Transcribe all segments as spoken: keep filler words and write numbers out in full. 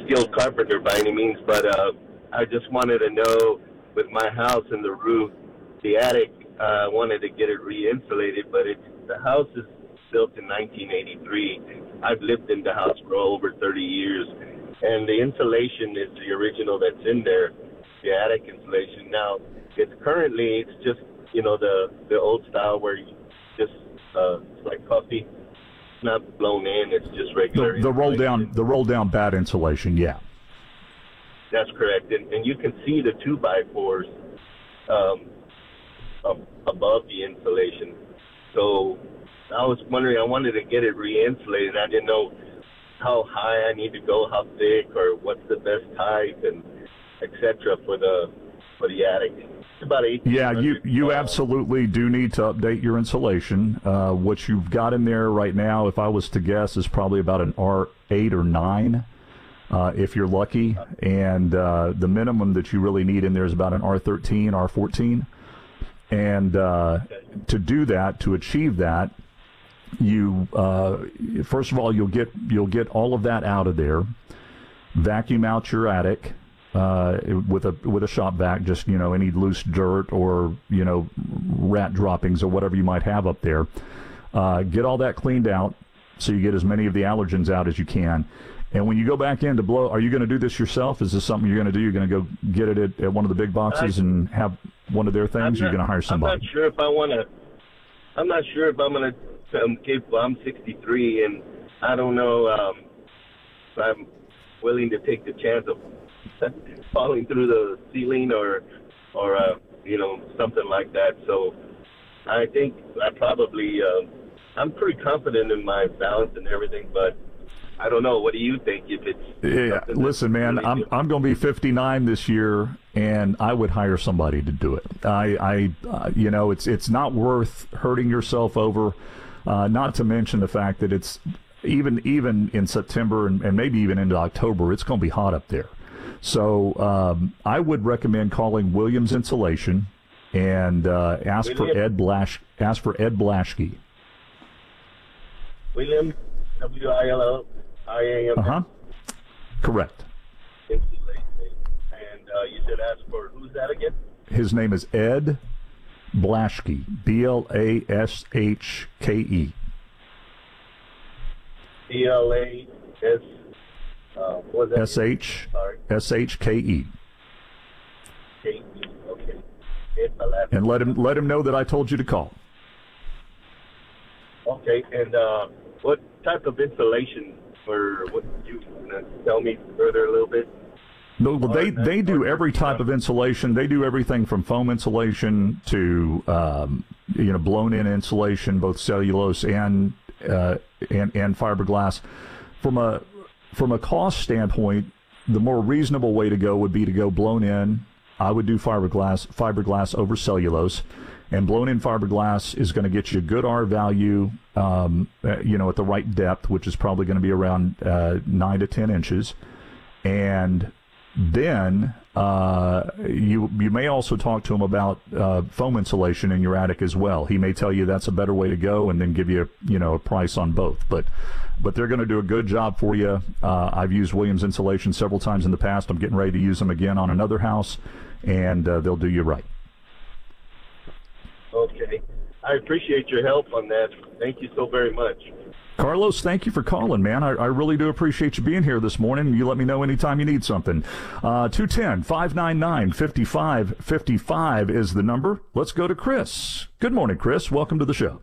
skilled carpenter by any means, but uh, I just wanted to know with my house and the roof, the attic, I uh, wanted to get it re-insulated, but it's, the house is built in nineteen eighty-three. I've lived in the house for over thirty years, and the insulation is the original that's in there, the attic insulation. Now, it's currently, it's just, you know, the, the old style where you just, uh, it's like coffee. It's not blown in, it's just regular The, the roll down, the roll down bat insulation, yeah. That's correct, and, and you can see the two by fours um, um, above the insulation. So I was wondering, I wanted to get it re-insulated. I didn't know how high I need to go, how thick, or what's the best type, and et cetera for the for the attic. It's about eight. Yeah, you you uh, absolutely do need to update your insulation. Uh, what you've got in there right now, if I was to guess, is probably about an R eight or nine. Uh, if you're lucky, and uh, the minimum that you really need in there is about an R thirteen, R fourteen. And uh, to do that, to achieve that, you uh, first of all you'll get you'll get all of that out of there. Vacuum out your attic uh, with a with a shop vac, just you know any loose dirt or you know rat droppings or whatever you might have up there. Uh, get all that cleaned out so you get as many of the allergens out as you can. And when you go back in to blow, are you going to do this yourself? Is this something you're going to do? You're going to go get it at, at one of the big boxes I, and have one of their things? Or you're going to hire somebody? I'm not sure if I want to. I'm not sure if I'm going to. Um, I'm sixty-three, and I don't know um, if I'm willing to take the chance of falling through the ceiling or, or uh, you know, something like that. So I think I probably. Uh, I'm pretty confident in my balance and everything, but. I don't know. What do you think? If it's yeah, listen, man, really I'm do? I'm going to be fifty-nine this year, and I would hire somebody to do it. I, I uh, you know, it's it's not worth hurting yourself over. Uh, not to mention the fact that it's even even in September and, and maybe even into October, it's going to be hot up there. So um, I would recommend calling Williams Insulation and uh, ask William? for Ed Blash. Ask for Ed Blaschke. William, W I L L. I A M. Uh-huh. Correct. And uh, you said ask for, who's that again? His name is Ed Blaschke, B L A S H K E. B L A S, uh, what was that? S H, S H K E. K E, okay. And let him, let him know that I told you to call. Okay, and uh, what type of insulation? Or what you can tell me further a little bit? No, well, they, they do every type of insulation. They do everything from foam insulation to um, you know blown-in insulation, both cellulose and uh, and and fiberglass. From a from a cost standpoint, the more reasonable way to go would be to go blown-in. I would do fiberglass fiberglass over cellulose. And blown-in fiberglass is going to get you a good R value, um, uh, you know, at the right depth, which is probably going to be around uh, nine to ten inches. And then uh, you you may also talk to him about uh, foam insulation in your attic as well. He may tell you that's a better way to go, and then give you you know a price on both. But but they're going to do a good job for you. Uh, I've used Williams Insulation several times in the past. I'm getting ready to use them again on another house, and uh, they'll do you right. Okay. I appreciate your help on that. Thank you so very much. Carlos, thank you for calling, man. I, I really do appreciate you being here this morning. You let me know anytime you need something. Uh, two one zero, five nine nine, five five five five is the number. Let's go to Chris. Good morning, Chris. Welcome to the show.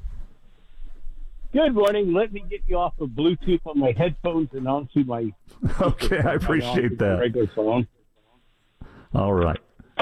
Good morning. Let me get you off of Bluetooth on my headphones and onto my... Okay, I appreciate that. Regular phone. All right.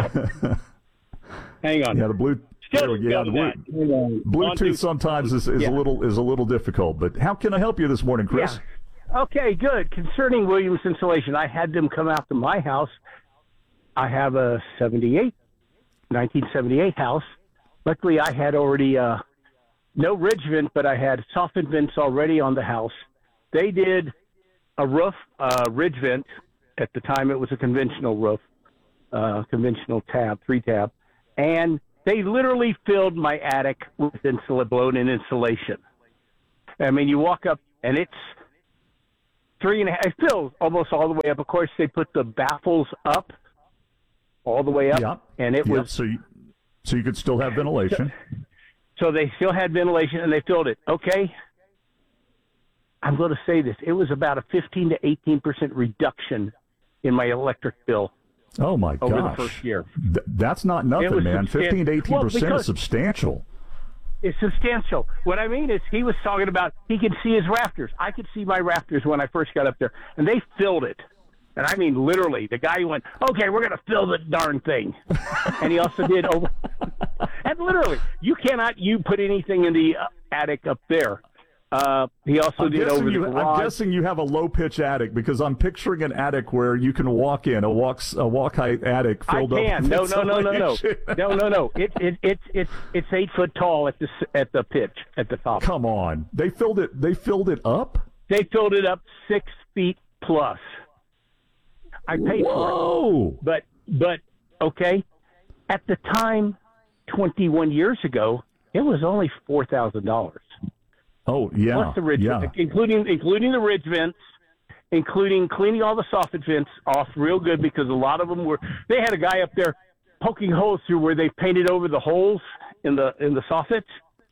Hang on. Yeah, the Bluetooth. Still yeah, the Bluetooth, Bluetooth sometimes is, is yeah. a little is a little difficult, but how can I help you this morning, Chris? Yeah. Okay, good. Concerning Williams Insulation, I had them come out to my house. I have a seventy-eight, nineteen seventy-eight house. Luckily, I had already uh, no ridge vent, but I had soffit vents already on the house. They did a roof uh, ridge vent. At the time, it was a conventional roof, uh, conventional tab, three tab, and they literally filled my attic with insul- blown-in insulation. I mean, you walk up, and it's three and a half. It fills almost all the way up. Of course, they put the baffles up, all the way up, Yep. and it Yep. was So you, so you could still have ventilation. So they still had ventilation, and they filled it. Okay, I'm going to say this. It was about a fifteen to eighteen percent reduction in my electric bill Oh, my over gosh. the first year. Th- that's not nothing, was man. substan- fifteen to eighteen percent well, is substantial. It's substantial. What I mean is he was talking about he could see his rafters. I could see my rafters when I first got up there, and they filled it. And I mean literally. The guy went, okay, we're going to fill the darn thing. And he also did over. And literally, you cannot you put anything in the uh, attic up there. Uh, he also I'm did guessing over the you, garage. I'm guessing you have a low pitch attic because I'm picturing an attic where you can walk in a walk a walk height attic I filled can. up. No, with no, no, no, no, insulation. no, no, no. It, it, it's it's it's eight foot tall at the s- at the pitch at the top. Come on, they filled it. They filled it up. They filled it up six feet plus. I paid for it, Whoa! but but okay. At the time, twenty-one years ago, it was only four thousand dollars. Oh yeah, Plus the ridge, yeah. including including the ridge vents, including cleaning all the soffit vents off real good because a lot of them were. They had a guy up there poking holes through where they painted over the holes in the in the soffits.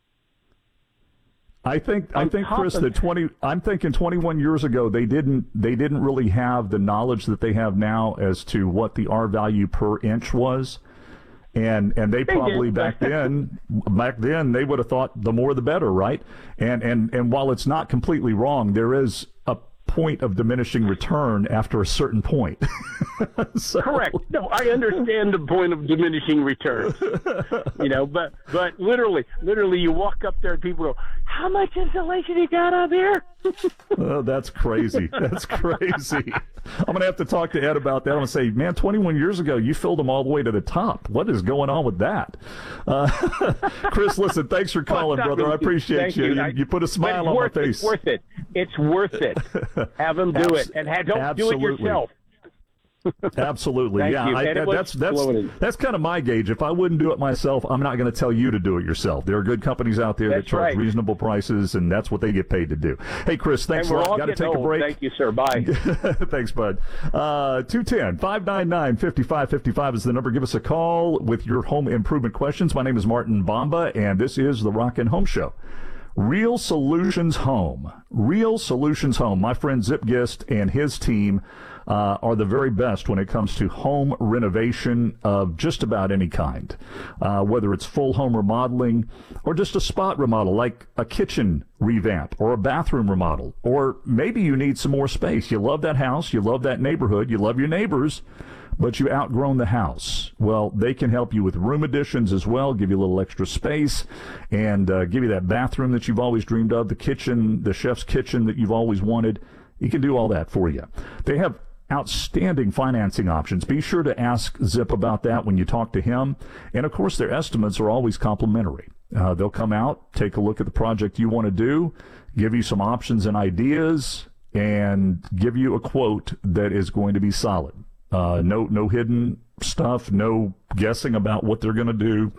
I think I On think top Chris of- that twenty. I'm thinking twenty-one years ago they didn't they didn't really have the knowledge that they have now as to what the R value per inch was. And and they probably did. back then back then they would have thought the more the better, right? And and and while it's not completely wrong, there is a point of diminishing return after a certain point. So- Correct. No, I understand the point of diminishing returns. You know, but but literally, literally, you walk up there and people go, "How much insulation you got up here?" Oh, that's crazy. That's crazy. I'm going to have to talk to Ed about that. I'm going to say, man, twenty-one years ago, you filled them all the way to the top. What is going on with that? Uh, Chris, listen, thanks for calling, Well, brother. I appreciate thank you. you. You, I- you put a But smile it's on my worth it. face. It's worth it. It's worth it. Have them do Abs- it, and have, don't absolutely. do it yourself. Absolutely, Thank yeah. you. I, And it was that's that's floating. that's kind of my gauge. If I wouldn't do it myself, I'm not going to tell you to do it yourself. There are good companies out there that That's charge right. reasonable prices, and that's what they get paid to do. Hey, Chris, thanks And a we're lot. all Got to getting take a old. break. Thank you, sir. Bye. Thanks, bud. Uh, two one zero, five nine nine, five five five five is the number. Give us a call with your home improvement questions. My name is Martin Bomba, and this is the Rockin' Home Show. Real Solutions Home. Real Solutions Home. My friend Zip Gist and his team uh, are the very best when it comes to home renovation of just about any kind. Uh, whether it's full home remodeling or just a spot remodel like a kitchen revamp or a bathroom remodel. Or maybe you need some more space. You love that house. You love that neighborhood. You love your neighbors, but you've outgrown the house. Well, they can help you with room additions as well, give you a little extra space, and uh, give you that bathroom that you've always dreamed of, the kitchen, the chef's kitchen that you've always wanted. He can do all that for you. They have outstanding financing options. Be sure to ask Zip about that when you talk to him. And, of course, their estimates are always complimentary. Uh, they'll come out, take a look at the project you want to do, give you some options and ideas, and give you a quote that is going to be solid. Uh, no, no hidden stuff, no guessing about what they're going to do.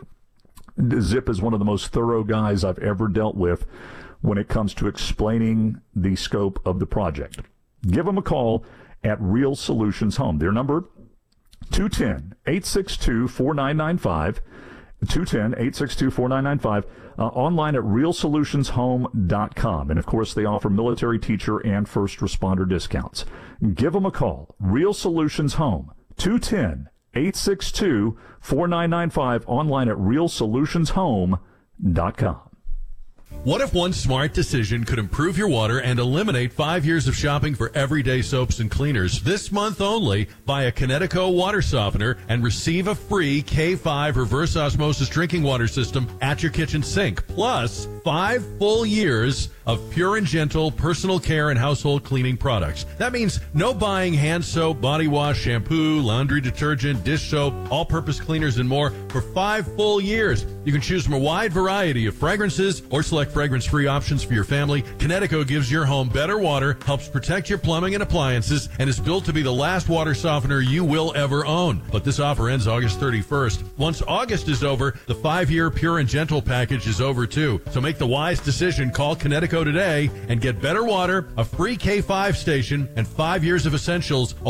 Zip is one of the most thorough guys I've ever dealt with when it comes to explaining the scope of the project. Give them a call at Real Solutions Home. Their number, two one zero, eight six two, four nine nine five, two one zero, eight six two, four nine nine five, uh, online at real solutions home dot com. And, of course, they offer military, teacher, and first responder discounts. Give them a call. Real Solutions Home, two one zero, eight six two, four nine nine five, online at real solutions home dot com. What if one smart decision could improve your water and eliminate five years of shopping for everyday soaps and cleaners? This month only, buy a Kinetico water softener and receive a free K five reverse osmosis drinking water system at your kitchen sink. Plus, five full years of pure and gentle personal care and household cleaning products. That means no buying hand soap, body wash, shampoo, laundry detergent, dish soap, all-purpose cleaners, and more for five full years. You can choose from a wide variety of fragrances or select fragrance-free options for your family. Kinetico gives your home better water, helps protect your plumbing and appliances, and is built to be the last water softener you will ever own. But this offer ends August thirty-first. Once August is over, the five-year pure and gentle package is over too. So make make the wise decision. Call Connecticut today and get better water, a free K five station, and five years of essentials.